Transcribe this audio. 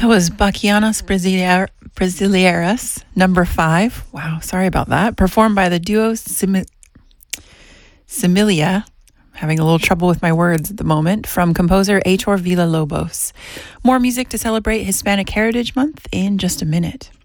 That was Bachianas Brasileiras, number 5. Wow, sorry about that. Performed by the duo Similia. Having a little trouble with my words at the moment. From composer Heitor Villa-Lobos. More music to celebrate Hispanic Heritage Month in just a minute.